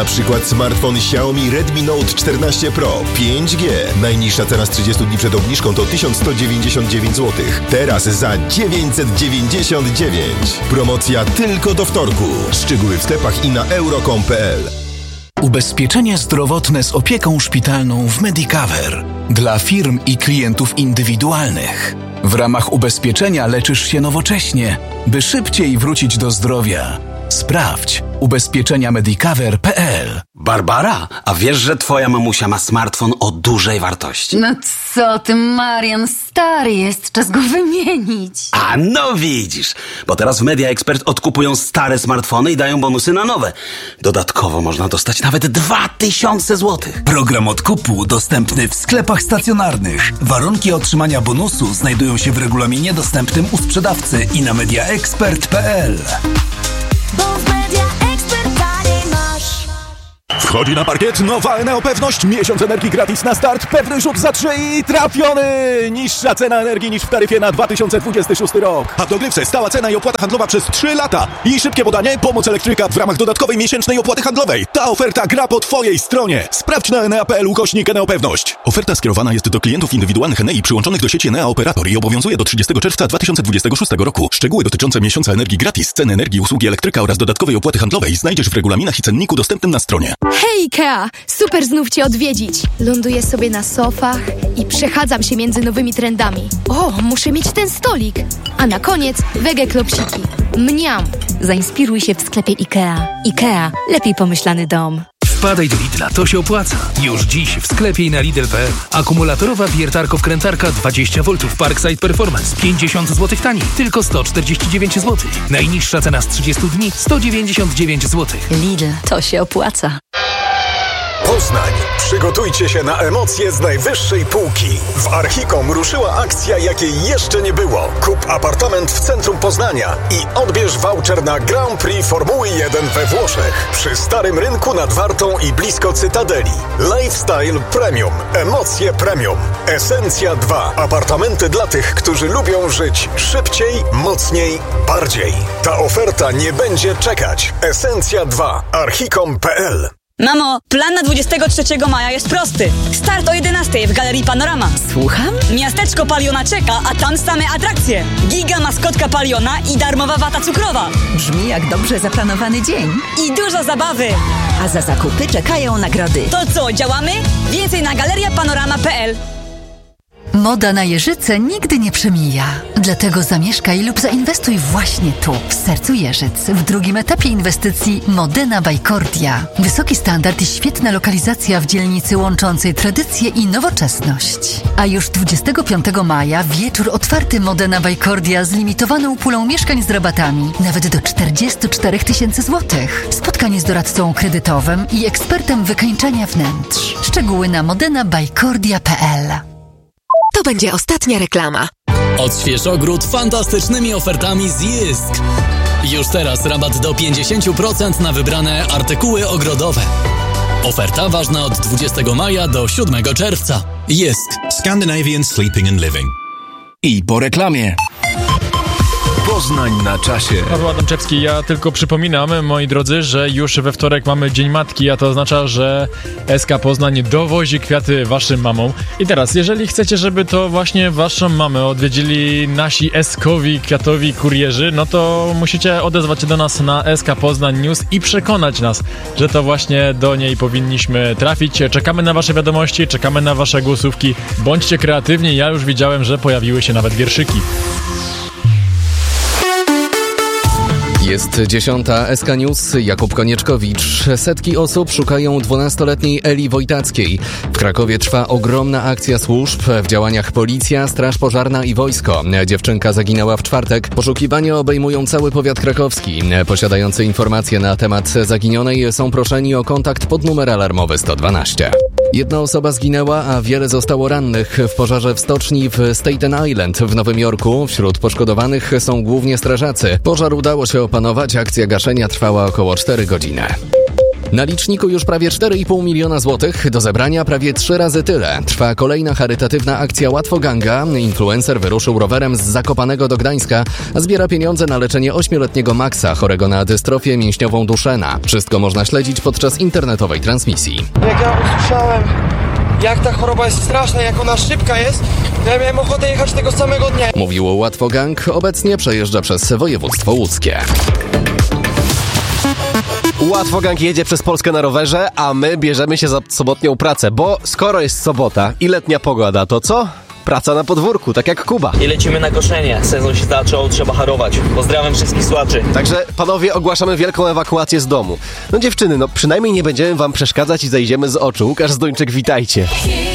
Na przykład smartfon Xiaomi Redmi Note 14 Pro 5G. Najniższa cena z 30 dni przed obniżką to 1199 zł. Teraz za 999. Promocja tylko do wtorku. Szczegóły w sklepach i na euro.com.pl. Ubezpieczenie zdrowotne z opieką szpitalną w Medicover. Dla firm i klientów indywidualnych. W ramach ubezpieczenia leczysz się nowocześnie, by szybciej wrócić do zdrowia. Sprawdź ubezpieczeniamedicover.pl. Barbara, a wiesz, że twoja mamusia ma smartfon o dużej wartości? No co ty, Marian, stary jest, czas go wymienić. A no widzisz, bo teraz w Media Expert odkupują stare smartfony i dają bonusy na nowe. Dodatkowo można dostać nawet 2000 zł. Program odkupu dostępny w sklepach stacjonarnych. Warunki otrzymania bonusu znajdują się w regulaminie dostępnym u sprzedawcy i na mediaexpert.pl. Bo w Media Expert taniej masz. Wchodzi na parkiet nowa Eneo Pewność. Miesiąc energii gratis na start. Pewny rzut za 3 i trafiony. Niższa cena energii niż w taryfie na 2026 rok. A w dogrywce stała cena i opłata handlowa przez 3 lata. I szybkie podanie, pomoc elektryka w ramach dodatkowej miesięcznej opłaty handlowej. Ta oferta gra po twojej stronie. Sprawdź na enea.pl/Eneo Pewność. Oferta skierowana jest do klientów indywidualnych Enei przyłączonych do sieci Enea Operator i obowiązuje do 30 czerwca 2026 roku. Szczegóły dotyczące miesiąca energii gratis, ceny energii, usługi elektryka oraz dodatkowej opłaty handlowej znajdziesz w regulaminach i cenniku dostępnym na stronie. Hej Ikea! Super znów Cię odwiedzić. Ląduję sobie na sofach i przechadzam się między nowymi trendami. O, muszę mieć ten stolik. A na koniec wege klopsiki. Mniam! Zainspiruj się w sklepie Ikea. Ikea. Lepiej pomyślany dom. Wpadaj do Lidla, to się opłaca. Już dziś w sklepie i na Lidl.pl. Akumulatorowa wiertarko-wkrętarka 20V Parkside Performance 50 zł taniej, tylko 149 zł. Najniższa cena z 30 dni 199 zł. Lidl, to się opłaca. Poznań. Przygotujcie się na emocje z najwyższej półki. W Archicom ruszyła akcja, jakiej jeszcze nie było. Kup apartament w centrum Poznania i odbierz voucher na Grand Prix Formuły 1 we Włoszech. Przy Starym Rynku nad Wartą i blisko Cytadeli. Lifestyle Premium. Emocje Premium. Esencja 2. Apartamenty dla tych, którzy lubią żyć szybciej, mocniej, bardziej. Ta oferta nie będzie czekać. Esencja 2. Archicom.pl. Mamo, plan na 23 maja jest prosty. Start o 11 w Galerii Panorama. Słucham? Miasteczko Paliona czeka, a tam same atrakcje. Giga maskotka Paliona i darmowa wata cukrowa. Brzmi jak dobrze zaplanowany dzień. I dużo zabawy. A za zakupy czekają nagrody. To co, działamy? Więcej na galeriapanorama.pl. Moda na Jeżyce nigdy nie przemija. Dlatego zamieszkaj lub zainwestuj właśnie tu, w sercu Jeżyc, w drugim etapie inwestycji Modena by Kordia. Wysoki standard i świetna lokalizacja w dzielnicy łączącej tradycję i nowoczesność. A już 25 maja wieczór otwarty Modena by Kordia z limitowaną pulą mieszkań z rabatami, nawet do 44 000 złotych. Spotkanie z doradcą kredytowym i ekspertem wykańczania wnętrz. Szczegóły na modenabykordia.pl. To będzie ostatnia reklama. Odśwież ogród fantastycznymi ofertami z Jysk. Już teraz rabat do 50% na wybrane artykuły ogrodowe. Oferta ważna od 20 maja do 7 czerwca. Jysk. Scandinavian Sleeping and Living. I po reklamie. Poznań na czasie. Paweł Adamczewski, ja tylko przypominam, moi drodzy, że już we wtorek mamy Dzień Matki, a to oznacza, że SK Poznań dowozi kwiaty waszym mamom. I teraz, jeżeli chcecie, żeby to właśnie waszą mamę odwiedzili nasi SK-owi kwiatowi kurierzy, no to musicie odezwać się do nas na SK Poznań News i przekonać nas, że to właśnie do niej powinniśmy trafić. Czekamy na wasze wiadomości, czekamy na wasze głosówki. Bądźcie kreatywni, ja już widziałem, że pojawiły się nawet wierszyki. Jest 10. SK News, Jakub Konieczkowicz. Setki osób szukają 12-letniej Eli Wojtackiej. W Krakowie trwa ogromna akcja służb. W działaniach policja, straż pożarna i wojsko. Dziewczynka zaginęła w czwartek. Poszukiwania obejmują cały powiat krakowski. Posiadający informacje na temat zaginionej są proszeni o kontakt pod numer alarmowy 112. Jedna osoba zginęła, a wiele zostało rannych w pożarze w stoczni w Staten Island w Nowym Jorku. Wśród poszkodowanych są głównie strażacy. Pożar udało się opanować, akcja gaszenia trwała około 4 godziny. Na liczniku już prawie 4,5 miliona złotych, do zebrania prawie 3 razy tyle. Trwa kolejna charytatywna akcja Łatwoganga. Influencer wyruszył rowerem z Zakopanego do Gdańska, a zbiera pieniądze na leczenie 8-letniego Maxa, chorego na dystrofię mięśniową Duchenne. Wszystko można śledzić podczas internetowej transmisji. Jak ja usłyszałem, jak ta choroba jest straszna, jak ona szybka jest, ja miałem ochotę jechać tego samego dnia. Mówił Łatwogang, obecnie przejeżdża przez województwo łódzkie. Łatwogang jedzie przez Polskę na rowerze, a my bierzemy się za sobotnią pracę, bo skoro jest sobota i letnia pogoda, to co? Praca na podwórku, tak jak Kuba. I lecimy na koszenie. Sezon się zaczął, trzeba harować. Pozdrawiam wszystkich słuchaczy. Także, panowie, ogłaszamy wielką ewakuację z domu. No dziewczyny, przynajmniej nie będziemy wam przeszkadzać i zejdziemy z oczu. Łukasz Zduńczyk, witajcie.